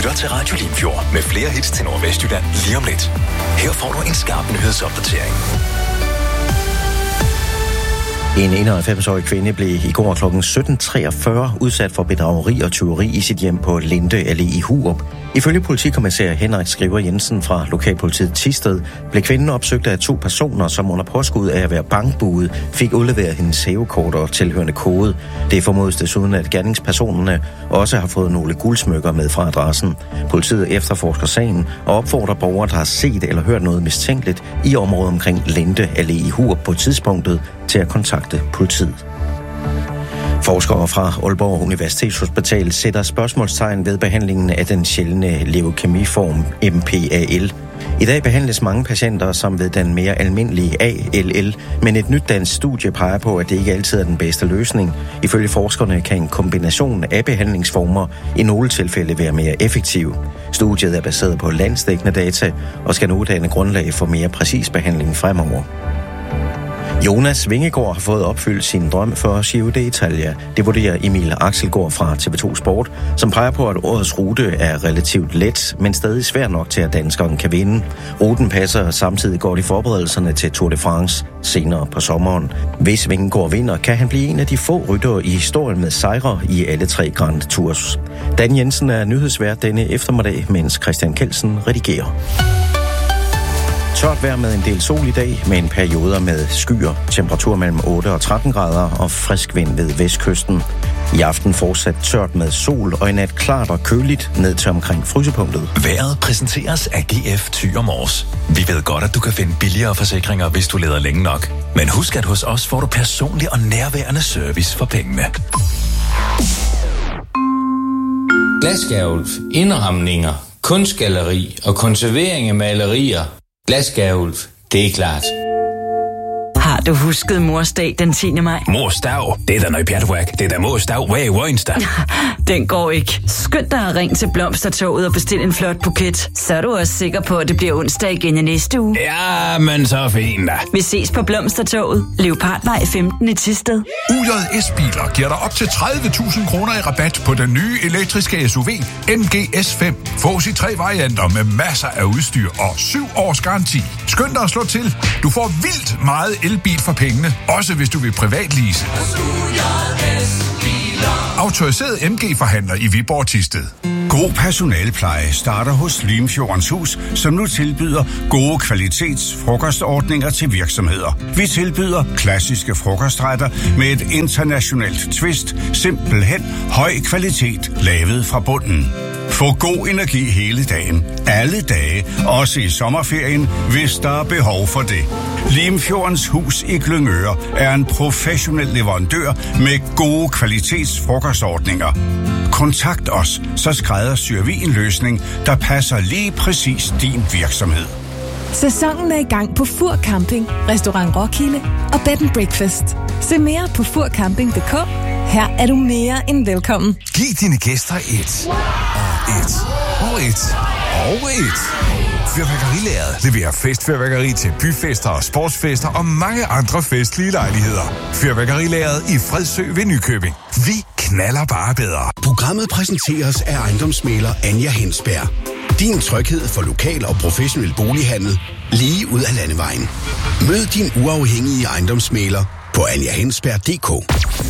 lytter til Radio Limfjord med flere hits til Nordvestjylland lige om lidt. Her får du en skarp nyhedsopdatering. En 91-årig kvinde blev i går kl. 17.43 udsat for bedrageri og tyveri i sit hjem på Linde Allé i Hurup. Ifølge politikommissær Henrik Skriver Jensen fra lokalpolitiet Thisted blev kvinden opsøgt af 2 personer, som under påskud af at være bankbude fik udleveret hendes hævekort og tilhørende kode. Det formodes desuden, at gerningspersonerne også har fået nogle guldsmykker med fra adressen. Politiet efterforsker sagen og opfordrer borgere, der har set eller hørt noget mistænkeligt i området omkring Linde Allé i Hurup på tidspunktet, til at kontakte politiet. Forskere fra Aalborg Universitetshospital sætter spørgsmålstegn ved behandlingen af den sjældne leukemiform MPAL. I dag behandles mange patienter som ved den mere almindelige ALL, men et nyt dansk studie peger på, at det ikke altid er den bedste løsning. Ifølge forskerne kan en kombination af behandlingsformer i nogle tilfælde være mere effektiv. Studiet er baseret på landsdækkende data og skal nu danne grundlag for mere præcis behandling fremover. Jonas Vingegaard har fået opfyldt sin drøm for Giro d'Italia. Det vurderer Emil Axelgaard fra TV2 Sport, som peger på, at årets rute er relativt let, men stadig svær nok til, at danskeren kan vinde. Ruten passer samtidig godt i forberedelserne til Tour de France senere på sommeren. Hvis Vingegaard vinder, kan han blive en af de få ryttere i historien med sejre i alle 3 Grand Tours. Dan Jensen er nyhedsvært denne eftermiddag, mens Christian Kelsen redigerer. Tørt vejr med en del sol i dag, med en perioder med skyer, temperatur mellem 8 og 13 grader og frisk vind ved vestkysten. I aften fortsat tørt med sol og i nat klart og køligt ned til omkring frysepunktet. Vejret præsenteres af GF Thyre Mors. Vi ved godt, at du kan finde billigere forsikringer, hvis du leder længe nok. Men husk, at hos os får du personlig og nærværende service for pengene. Glasgavl, indramninger, kunstgalleri og konservering af malerier. Glasgavl, det er klart. Har du husket Mors Dag den 10. maj? Mors Dag? Det er da noget pjatwhack. Det er da Mors Dag. Hvad er Onsdag? Den går ikke. Skynd dig at ringe til Blomstertoget og bestil en flot buket. Så er du også sikker på, at det bliver onsdag igen i næste uge. Ja, men så fint da. Vi ses på Blomstertoget. Leopardvej 15 i Thisted. UJS-biler giver dig op til 30.000 kroner i rabat på den nye elektriske SUV MG S5. Fås i 3 varianter med masser af udstyr og 7 års garanti. Skynd dig at slå til. Du får vildt meget elbil for pengene, også hvis du vil privatlease. Autoriseret MG-forhandler i Viborg Thisted. God personalepleje starter hos Limfjordens Hus, som nu tilbyder gode kvalitetsfrokostordninger til virksomheder. Vi tilbyder klassiske frokostretter med et internationalt twist, simpelthen høj kvalitet, lavet fra bunden. Få god energi hele dagen, alle dage, også i sommerferien, hvis der er behov for det. Limfjordens Hus i Glyngøre er en professionel leverandør med gode kvalitetsfrokostordninger. Kontakt os, så skræddersyr vi en løsning, der passer lige præcis din virksomhed. Sæsonen er i gang på Fur Camping, Restaurant Roskilde og Bed & Breakfast. Se mere på furcamping.dk. Her er du mere end velkommen. Giv dine gæster et Fyrværkerilæret leverer festfyrværkeri til byfester og sportsfester og mange andre festlige lejligheder. Fyrværkerilæret i Fredsø ved Nykøbing. Vi knaller bare bedre. Programmet præsenteres af ejendomsmægler Anja Hensberg. Din tryghed for lokal og professionel bolighandel lige ud af landevejen. Mød din uafhængige ejendomsmægler på anjahensberg.dk.